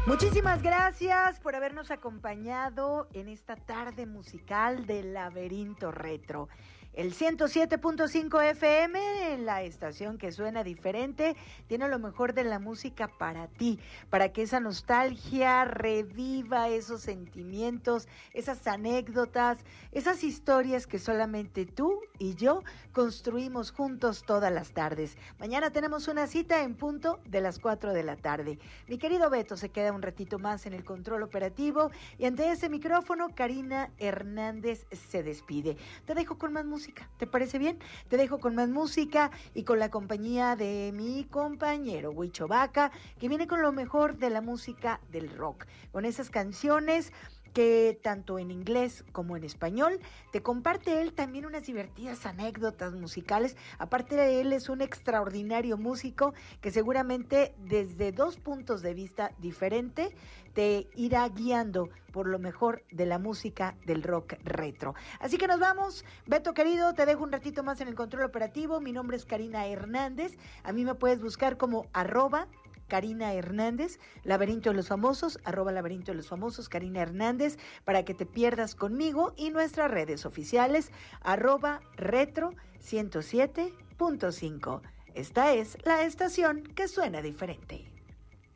Muchísimas gracias por habernos acompañado en esta tarde musical del Laberinto Retro. El 107.5 FM, la estación que suena diferente, tiene lo mejor de la música para ti, para que esa nostalgia reviva esos sentimientos, esas anécdotas, esas historias que solamente tú y yo construimos juntos todas las tardes. Mañana tenemos una cita en punto de las 4 de la tarde. Mi querido Beto se queda un ratito más en el control operativo y ante ese micrófono Karina Hernández se despide. Te dejo con más música. ¿Te parece bien? Te dejo con más música y con la compañía de mi compañero Huicho Vaca, que viene con lo mejor de la música del rock, con esas canciones que tanto en inglés como en español te comparte él también unas divertidas anécdotas musicales. Aparte de él, es un extraordinario músico que seguramente desde dos puntos de vista diferentes te irá guiando por lo mejor de la música del rock retro. Así que nos vamos. Beto querido, te dejo un ratito más en el control operativo. Mi nombre es Karina Hernández. A mí me puedes buscar como @Karina Hernández, Laberinto de los Famosos, @Laberinto de los Famosos, Karina Hernández, para que te pierdas conmigo, y nuestras redes oficiales, @Retro 107.5. Esta es la estación que suena diferente.